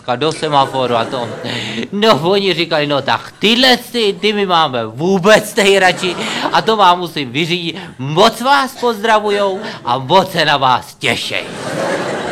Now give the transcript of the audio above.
dneska do semaforu a to. No oni říkali, no tak ty my máme vůbec nejradši a to vám musím vyřídit. Moc vás pozdravujou a moc se na vás těšej.